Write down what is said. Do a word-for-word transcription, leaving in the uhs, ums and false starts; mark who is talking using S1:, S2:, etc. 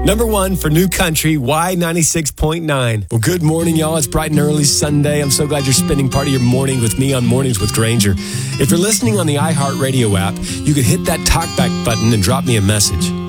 S1: Number one for New Country, Y ninety-six point nine. Well, good morning, y'all. It's bright and early Sunday. I'm so glad you're spending part of your morning with me on Mornings with Granger. If you're listening on the iHeartRadio app, you could hit that talkback button and drop me a message.